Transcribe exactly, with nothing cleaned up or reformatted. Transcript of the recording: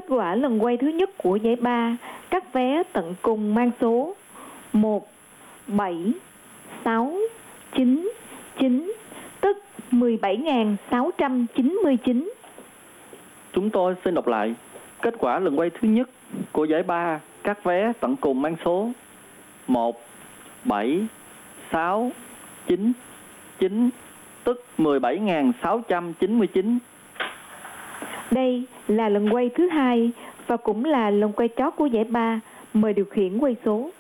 quả lần quay thứ nhất của giải ba, các vé tận cùng mang số một, bảy, sáu, chín, chín, tức mười bảy nghìn sáu trăm chín mươi chín. Chúng tôi xin đọc lại. Kết quả lần quay thứ nhất của giải ba, các vé tận cùng mang số một, bảy, sáu, chín, chín, tức mười bảy nghìn sáu trăm chín mươi chín. Đây là lần quay thứ hai và cũng là lần quay chót của giải ba. Mời điều khiển quay số.